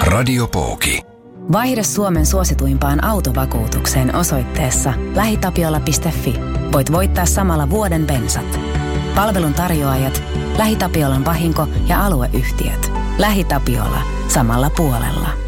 Radiopooki. Vaihda Suomen suosituimpaan autovakuutukseen osoitteessa lähitapiola.fi. Voit voittaa samalla vuoden bensat. Palvelun tarjoajat, LähiTapiolan vahinko- ja alueyhtiöt. LähiTapiola. Samalla puolella.